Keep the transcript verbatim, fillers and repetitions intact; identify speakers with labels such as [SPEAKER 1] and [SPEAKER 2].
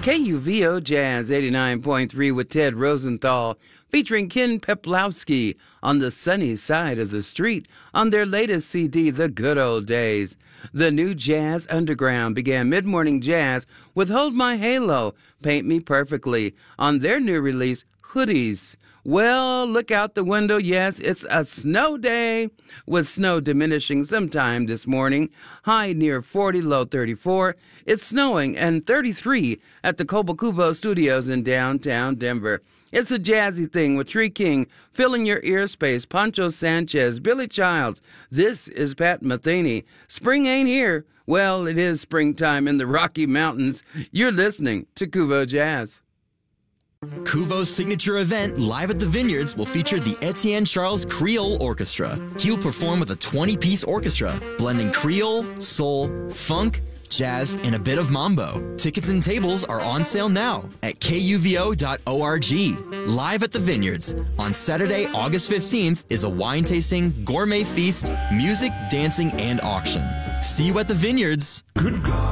[SPEAKER 1] K U V O Jazz eighty-nine point three with Ted Rosenthal, featuring Ken Peplowski on the sunny side of the street on their latest C D, The Good Old Days. The new Jazz Underground began mid-morning jazz with Hold My Halo, Paint Me Perfectly on their new release, Hoodies. Well, look out the window. Yes, it's a snow day, with snow diminishing sometime this morning. High near forty, low thirty-four. It's snowing and thirty-three at the Cobo Studios in downtown Denver. It's a jazzy thing with Tree King filling your ear space, Pancho Sanchez, Billy Childs. This is Pat Metheny. Spring ain't here. Well, it is springtime in the Rocky Mountains. You're listening to Kuvo Jazz.
[SPEAKER 2] Kuvo's signature event, Live at the Vineyards, will feature the Etienne Charles Creole Orchestra. He'll perform with a twenty-piece orchestra, blending Creole, soul, funk, jazz, and a bit of mambo. Tickets and tables are on sale now at K U V O dot org. Live at the Vineyards on Saturday, August fifteenth is a wine tasting, gourmet feast, music, dancing, and auction. See you at the Vineyards.
[SPEAKER 3] Good God.